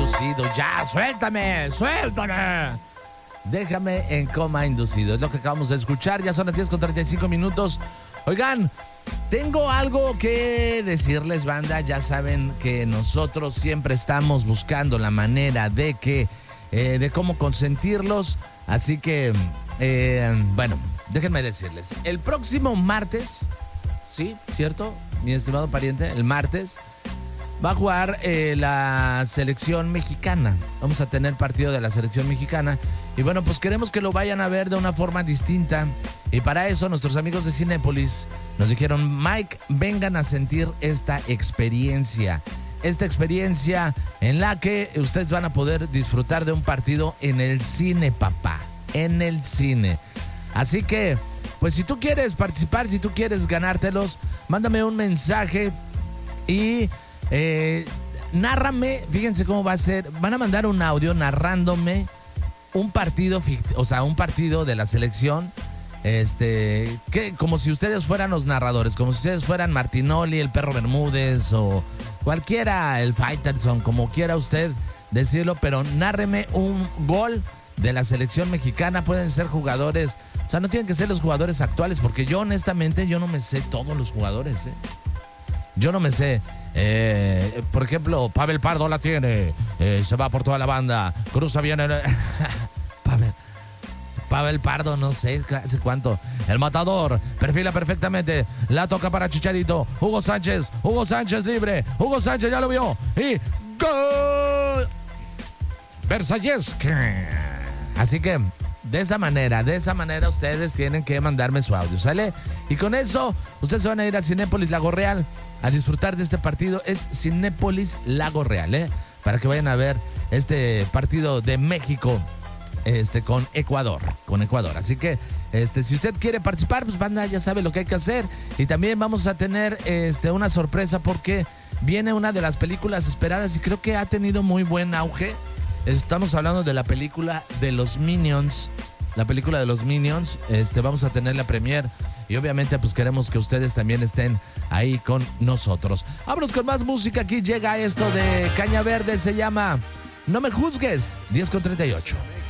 inducido. Ya, suéltame. Déjame en coma inducido. Es lo que acabamos de escuchar. Ya son las 10:35. Oigan, tengo algo que decirles, banda. Ya saben que nosotros siempre estamos buscando la manera de cómo consentirlos. Así que, bueno, déjenme decirles. El próximo martes, ¿sí? ¿Cierto? Mi estimado pariente, el martes va a jugar la selección mexicana. Vamos a tener partido de la selección mexicana. Y bueno, pues queremos que lo vayan a ver de una forma distinta. Y para eso nuestros amigos de Cinépolis nos dijeron: Mike, vengan a sentir esta experiencia. Esta experiencia en la que ustedes van a poder disfrutar de un partido en el cine, papá. En el cine. Así que, pues si tú quieres participar, si tú quieres ganártelos, mándame un mensaje y nárrame. Fíjense cómo va a ser. Van a mandar un audio narrándome un partido, un partido de la selección, que como si ustedes fueran los narradores, como si ustedes fueran Martinoli, el Perro Bermúdez o cualquiera, el Faitelson, como quiera usted decirlo, pero nárreme un gol de la selección mexicana. Pueden ser jugadores, o sea, no tienen que ser los jugadores actuales, porque yo honestamente, yo no me sé todos los jugadores, Yo no me sé. Por ejemplo, Pavel Pardo la tiene. Se va por toda la banda. Cruza bien el... Pavel Pardo, no sé hace cuánto. El matador perfila perfectamente. La toca para Chicharito. Hugo Sánchez libre. Hugo Sánchez ya lo vio. Y ¡gol! Versalles. Así que de esa manera ustedes tienen que mandarme su audio, ¿sale? Y con eso, ustedes se van a ir a Cinépolis Lago Real a disfrutar de este partido. Es Cinépolis Lago Real, para que vayan a ver este partido de México con Ecuador. Así que, si usted quiere participar, pues banda, ya sabe lo que hay que hacer. Y también vamos a tener una sorpresa, porque viene una de las películas esperadas y creo que ha tenido muy buen auge. Estamos hablando de la película de los Minions. Vamos a tener la premier. Y obviamente pues queremos que ustedes también estén ahí con nosotros. Vámonos con más música. Aquí llega esto de Caña Verde. Se llama No Me Juzgues. 10:38.